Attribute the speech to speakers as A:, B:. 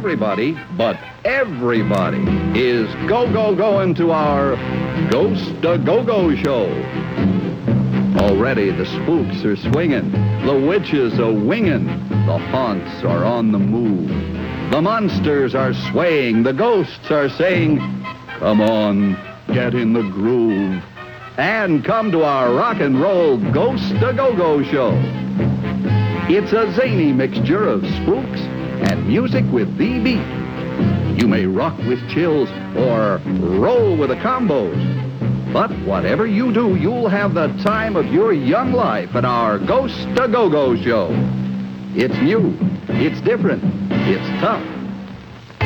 A: everybody, but everybody, is going to our Ghost-A-Go-Go show. Already the spooks are swinging, the witches are winging, the haunts are on the move. The monsters are swaying, the ghosts are saying, come on, get in the groove, and come to our rock and roll Ghost-A-Go-Go show. It's a zany mixture of spooks and music with the beat. You may rock with chills or roll with the combos. But whatever you do, you'll have the time of your young life at our Ghost-A-Go-Go show. It's new, it's different, it's tough,